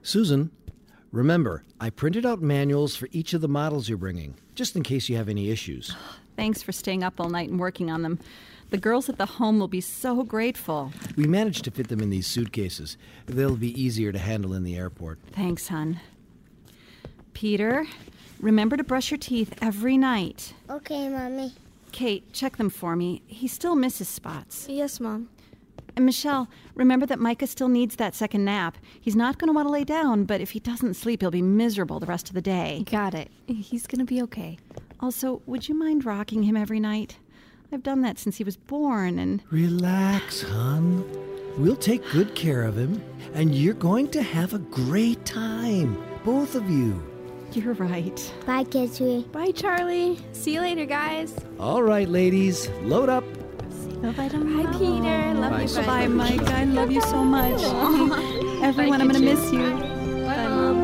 Susan, remember, I printed out manuals for each of the models you're bringing, just in case you have any issues. Thanks for staying up all night and working on them. The girls at the home will be so grateful. We managed to fit them in these suitcases. They'll be easier to handle in the airport. Thanks, hon. Peter, remember to brush your teeth every night. Okay, Mommy. Kate, check them for me. He still misses spots. Yes, Mom. And Michelle, remember that Micah still needs that second nap. He's not going to want to lay down, but if he doesn't sleep, he'll be miserable the rest of the day. Got it. He's going to be okay. Also, would you mind rocking him every night? I've done that since he was born, and... Relax, hon. We'll take good care of him, and you're going to have a great time, both of you. You're right. Bye, Kitty. Bye, Charlie. See you later, guys. All right, ladies, load up. Bye, Peter. Love Bye, you. Susan. Bye, Mike. I love you so much. Everyone, I'm going to miss you. Bye, Mom.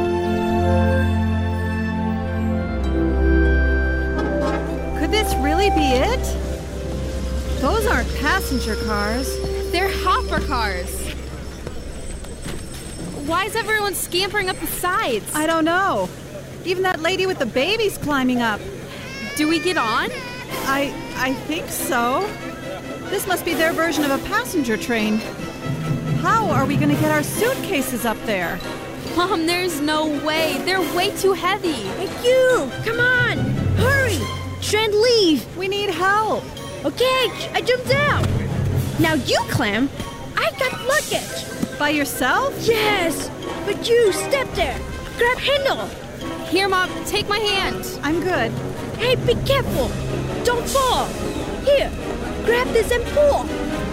Could this really be it? Those aren't passenger cars. They're hopper cars. Why is everyone scampering up the sides? I don't know. Even that lady with the baby's climbing up. Do we get on? I think so. This must be their version of a passenger train. How are we going to get our suitcases up there? Mom, there's no way. They're way too heavy. Hey, you! Come on! Hurry! Trent, leave! We need help. Okay, I jumped out! Now you, Clem! I got luggage! By yourself? Yes! But you, step there! Grab handle! Here, Mom, take my hand. I'm good. Hey, be careful! Don't fall! Here, grab this and pull!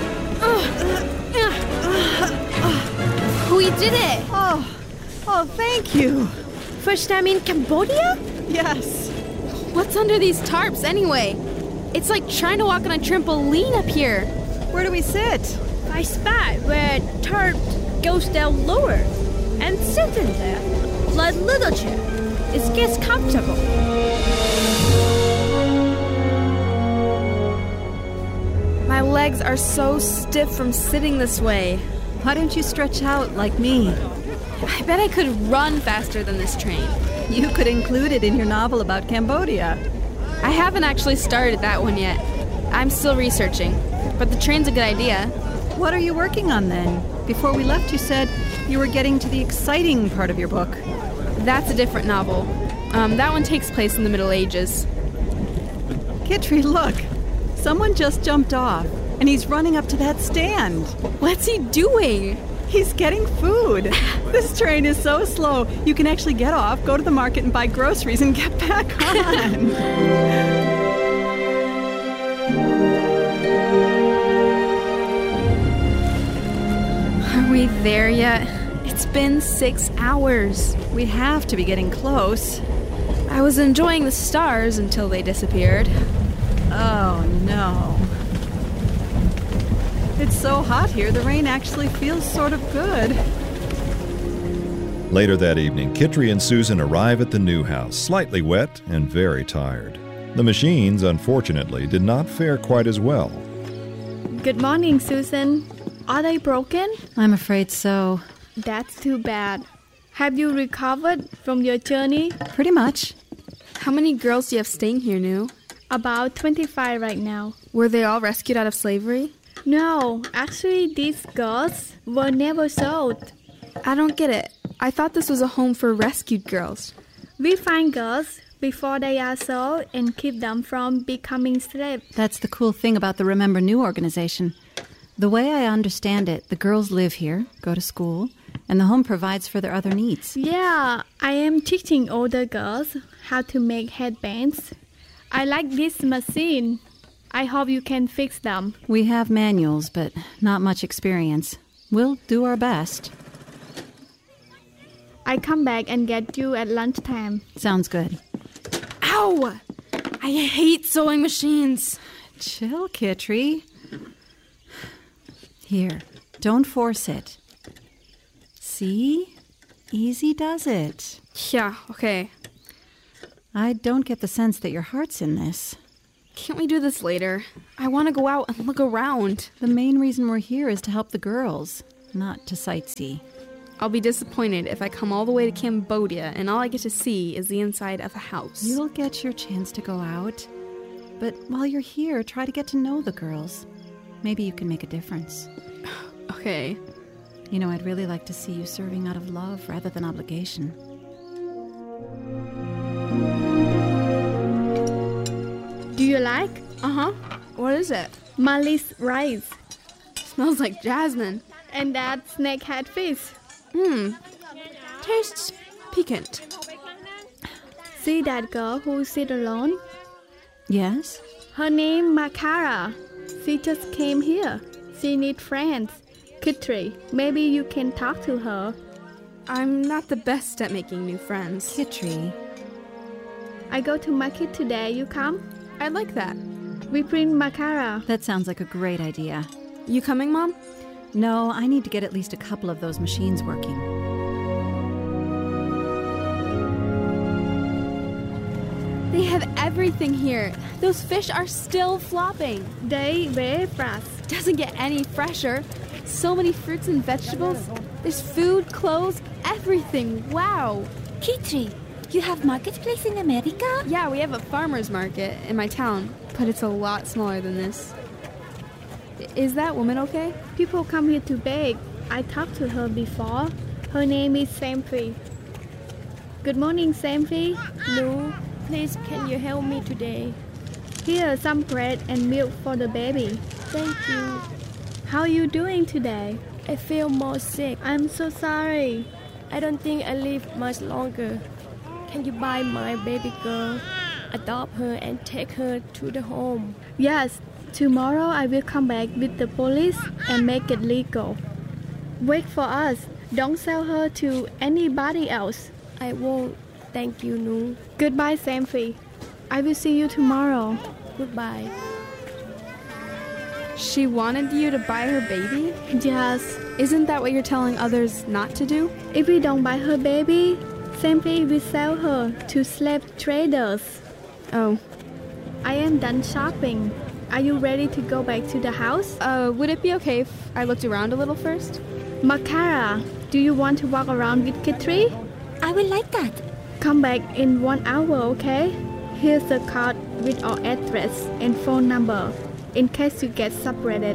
We did it. Oh, thank you. First time in Cambodia? Yes. What's under these tarps anyway? It's like trying to walk on a trampoline up here. Where do we sit? I spot where tarp goes down lower. And sit in there, like little chair. It gets comfortable. My legs are so stiff from sitting this way. Why don't you stretch out like me? I bet I could run faster than this train. You could include it in your novel about Cambodia. I haven't actually started that one yet. I'm still researching, but the train's a good idea. What are you working on then? Before we left, you said you were getting to the exciting part of your book. That's a different novel. That one takes place in the Middle Ages. Kitri, look. Someone just jumped off, and he's running up to that stand. What's he doing? He's getting food. This train is so slow, you can actually get off, go to the market, and buy groceries and get back on. Are we there yet? It's been 6 hours. We have to be getting close. I was enjoying the stars until they disappeared. Oh, no. It's so hot here, the rain actually feels sort of good. Later that evening, Kitri and Susan arrive at the new house, slightly wet and very tired. The machines, unfortunately, did not fare quite as well. Good morning, Susan. Are they broken? I'm afraid so. That's too bad. Have you recovered from your journey? Pretty much. How many girls do you have staying here, Nu? About 25 right now. Were they all rescued out of slavery? No, actually these girls were never sold. I don't get it. I thought this was a home for rescued girls. We find girls before they are sold and keep them from becoming slaves. That's the cool thing about the Remember New organization. The way I understand it, the girls live here, go to school, and the home provides for their other needs. Yeah, I am teaching older girls how to make headbands. I like this machine. I hope you can fix them. We have manuals, but not much experience. We'll do our best. I come back and get you at lunchtime. Sounds good. Ow! I hate sewing machines. Chill, Kitri. Here, don't force it. See? Easy does it. Yeah, okay. I don't get the sense that your heart's in this. Can't we do this later? I want to go out and look around. The main reason we're here is to help the girls, not to sightsee. I'll be disappointed if I come all the way to Cambodia and all I get to see is the inside of a house. You'll get your chance to go out. But while you're here, try to get to know the girls. Maybe you can make a difference. Okay. You know, I'd really like to see you serving out of love rather than obligation. Do you like? Uh-huh. What is it? Mali's rice. Smells like jasmine. And that snakehead fish. Tastes piquant. See that girl who sit alone? Yes? Her name Makara. She just came here. She needs friends. Kitri, maybe you can talk to her. I'm not the best at making new friends. Kitri. I go to market today. You come? I'd like that. We print Makara. That sounds like a great idea. You coming, Mom? No, I need to get at least a couple of those machines working. They have everything here. Those fish are still flopping. They very fresh. Doesn't get any fresher. So many fruits and vegetables. There's food, clothes, everything. Wow. Kitri, you have marketplace in America? Yeah, we have a farmer's market in my town, but it's a lot smaller than this. Is that woman okay? People come here to beg. I talked to her before. Her name is Samfi. Good morning, Samfi. No, please, can you help me today? Here, some bread and milk for the baby. Thank you. How are you doing today? I feel more sick. I'm so sorry. I don't think I live much longer. Can you buy my baby girl, adopt her and take her to the home? Yes, tomorrow I will come back with the police and make it legal. Wait for us. Don't sell her to anybody else. I won't. Thank you, Nu. Goodbye, Samfi. I will see you tomorrow. Goodbye. She wanted you to buy her baby? Yes. Isn't that what you're telling others not to do? If we don't buy her baby, Samfi will sell her to slave traders. Oh. I am done shopping. Are you ready to go back to the house? Would it be okay if I looked around a little first? Makara, do you want to walk around with Kitri? I will like that. Come back in 1 hour, okay? Here's the card with our address and phone number, in case you get separated.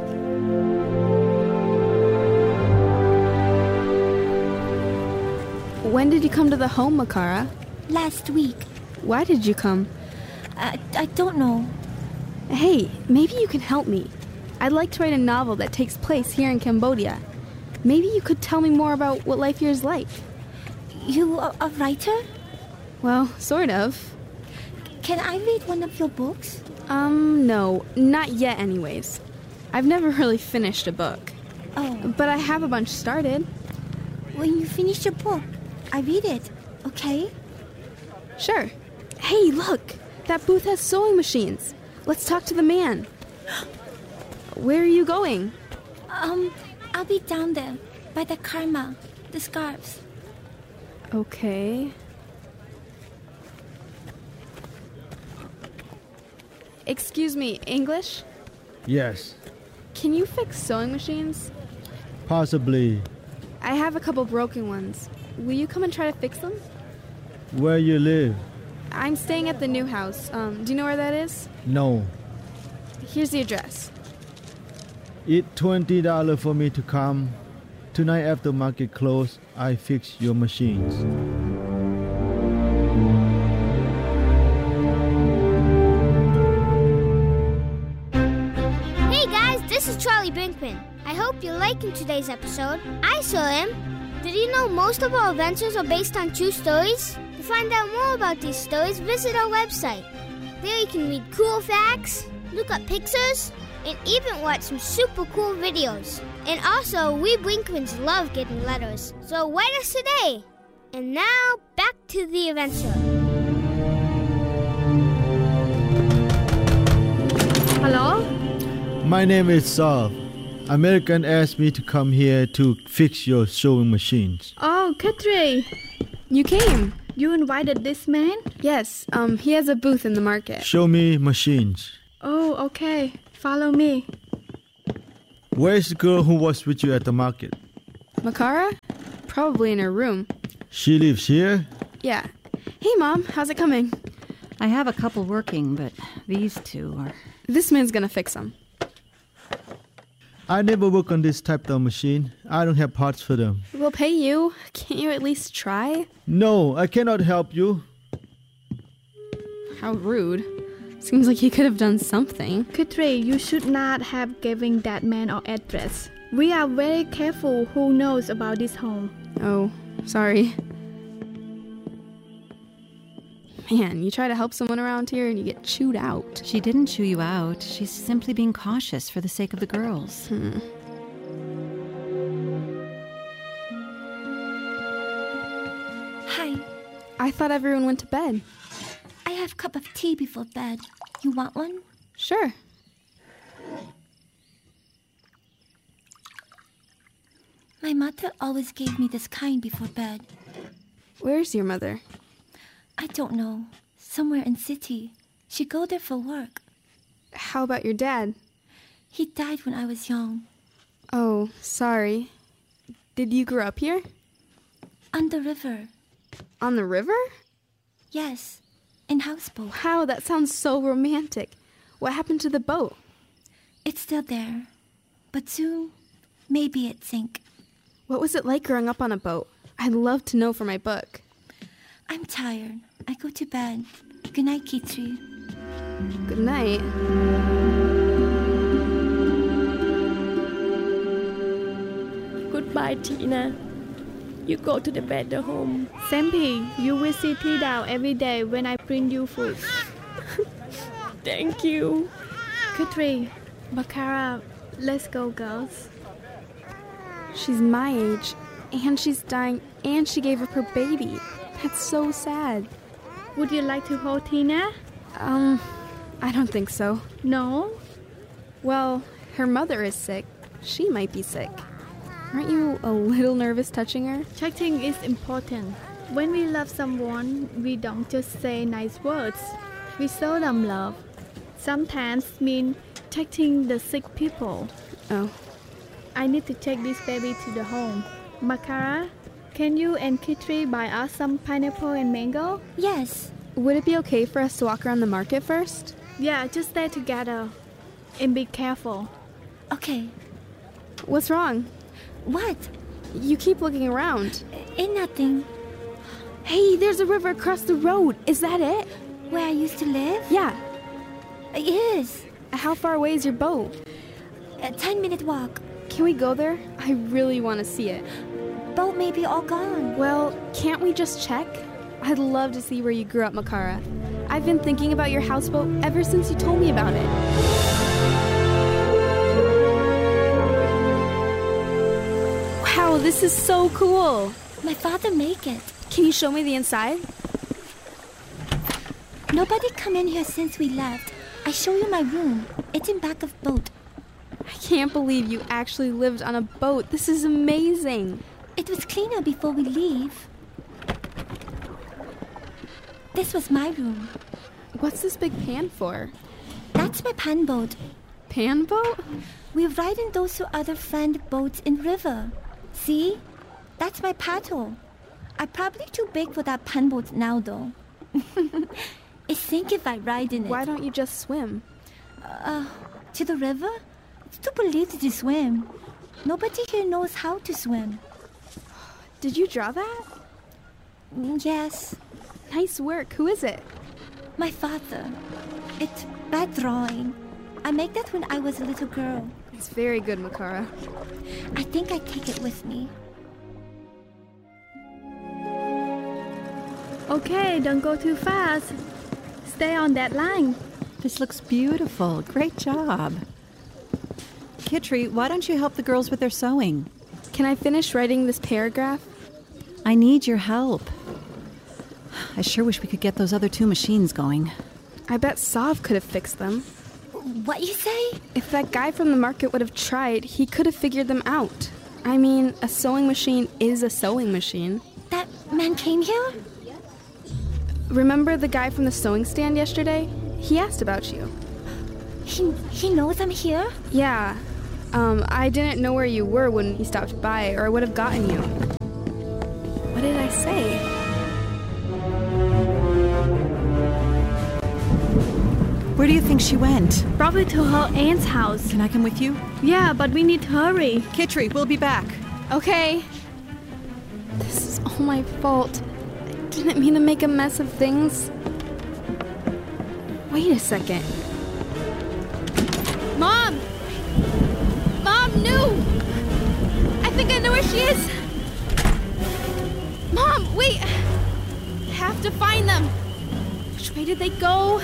When did you come to the home, Makara? Last week. Why did you come? I don't know. Hey, maybe you can help me. I'd like to write a novel that takes place here in Cambodia. Maybe you could tell me more about what life here is like. You are a writer? Well, sort of. Can I read one of your books? No, not yet anyways. I've never really finished a book. Oh. But I have a bunch started. When you finish your book, I read it, okay? Sure. Hey, look! That booth has sewing machines. Let's talk to the man. Where are you going? I'll be down there, by the karma, the scarves. Okay. Excuse me, English? Yes, Can you fix sewing machines? possibly. I have a couple broken ones. Will you come and try to fix them? Where you live? I'm staying at the new house. Do you know where that is? No. Here's the address. It's $20 for me to come. Tonight after market close, I fix your machines. Hey guys, this is Charlie Brinkman. I hope you're liking today's episode. I sure am. Did you know most of our adventures are based on true stories? To find out more about these stories, visit our website. There you can read cool facts, look up pictures, and even watch some super cool videos. And also, we Brinkmans love getting letters, so write us today. And now, back to the adventure. Hello? My name is Sav. American asked me to come here to fix your sewing machines. Oh, Kitri, You came. you invited this man? Yes, he has a booth in the market. Show me machines. Oh, okay. Follow me. Where's the girl who was with you at the market? Makara? Probably in her room. She lives here? Yeah. Hey, Mom, how's it coming? I have a couple working, but these two are... This man's gonna fix them. I never work on this type of machine. I don't have parts for them. We'll pay you. Can't you at least try? No, I cannot help you. How rude. Seems like he could have done something. Kitri, you should not have given that man our address. We are very careful who knows about this home. Oh, sorry. Man, you try to help someone around here and you get chewed out. She didn't chew you out. She's simply being cautious for the sake of the girls. Hi. I thought everyone went to bed. I have a cup of tea before bed. You want one? Sure. My mother always gave me this kind before bed. Where's your mother? I don't know. Somewhere in city. She go there for work. How about your dad? He died when I was young. Oh, sorry. Did you grow up here? On the river. On the river? Yes. In houseboat. Wow, that sounds so romantic. What happened to the boat? It's still there. But soon, maybe it sink. What was it like growing up on a boat? I'd love to know for my book. I'm tired. I go to bed. Good night, Kitri. Good night. Goodbye, Tina. You go to the better home. Sempi, you will see Tida every day when I bring you food. Thank you. Kitri, Makara, let's go, girls. She's my age, and she's dying, and she gave up her baby. That's so sad. Would you like to hold Tina? I don't think so. No? Well, her mother is sick. She might be sick. Aren't you a little nervous touching her? Touching is important. When we love someone, we don't just say nice words. We show them love. Sometimes mean touching the sick people. Oh. I need to take this baby to the home. Makara, can you and Kitri buy us some pineapple and mango? Yes. Would it be okay for us to walk around the market first? Yeah, just stay together. And be careful. Okay. What's wrong? What? You keep looking around. Ain't nothing. Hey, there's a river across the road. Is that it? Where I used to live? Yeah. It is. How far away is your boat? A 10-minute walk. Can we go there? I really want to see it. Boat may be all gone. Well, can't we just check? I'd love to see where you grew up, Makara. I've been thinking about your houseboat ever since you told me about it. Wow, this is so cool. My father make it. Can you show me the inside? Nobody come in here since we left. I show you my room. It's in back of boat. I can't believe you actually lived on a boat. This is amazing. It was cleaner before we leave. This was my room. What's this big pan for? That's my pan boat. Pan boat? We ride in those two other friend boats in river. See? That's my paddle. I'm probably too big for that pan boat now, though. It sink if I ride in it. Why don't you just swim? To the river? It's too polluted to swim. Nobody here knows how to swim. Did you draw that? Yes. Nice work. Who is it? My father. It's bad drawing. I made that when I was a little girl. It's very good, Makara. I think I take it with me. Okay, don't go too fast. Stay on that line. This looks beautiful. Great job. Kitri, why don't you help the girls with their sewing? Can I finish writing this paragraph? I need your help. I sure wish we could get those other two machines going. I bet Sav could have fixed them. What you say? If that guy from the market would have tried, he could have figured them out. I mean, a sewing machine is a sewing machine. That man came here? Remember the guy from the sewing stand yesterday? He asked about you. He knows I'm here? Yeah. I didn't know where you were when he stopped by, or I would have gotten you. What did I say? Where do you think she went? Probably to her aunt's house. Can I come with you? Yeah, but we need to hurry. Kitri, we'll be back. Okay. This is all my fault. I didn't mean to make a mess of things. Wait a second. Mom! Mom, no! I think I know where she is. Mom, wait! I have to find them. Which way did they go?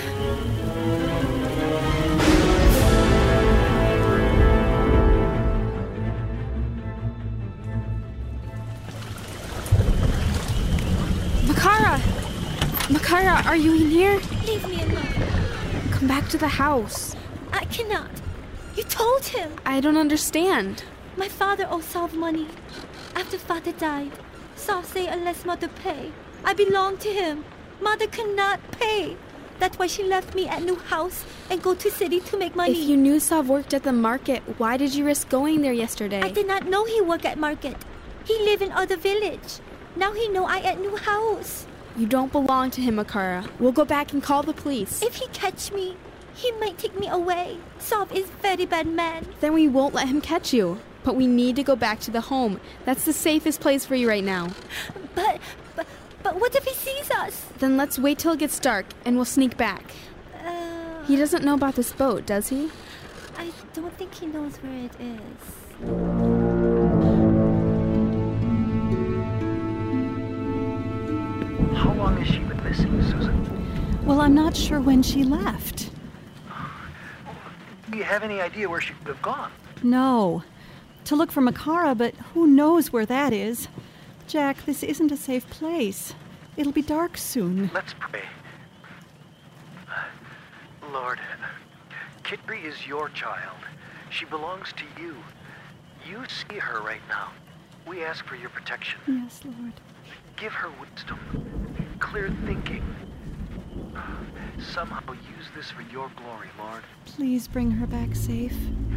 Makara, are you in here? Leave me alone. Come back to the house. I cannot. You told him. I don't understand. My father owes Sav money. After father died, Sav say unless mother pay, I belong to him. Mother cannot pay. That's why she left me at new house and go to city to make money. If you knew Sav worked at the market, why did you risk going there yesterday? I did not know he work at market. He live in other village. Now he know I at new house. You don't belong to him, Makara. We'll go back and call the police. If he catch me, he might take me away. Sav is very bad man. Then we won't let him catch you. But we need to go back to the home. That's the safest place for you right now. But what if he sees us? Then let's wait till it gets dark and we'll sneak back. He doesn't know about this boat, does he? I don't think he knows where it is. How long has she been missing, Susan? Well, I'm not sure when she left. Do you have any idea where she could have gone? No. To look for Makara, but who knows where that is? Jack, this isn't a safe place. It'll be dark soon. Let's pray. Lord, Kitri is your child. She belongs to you. You see her right now. We ask for your protection. Yes, Lord. Give her wisdom, clear thinking. Somehow use this for your glory, Lord. Please bring her back safe.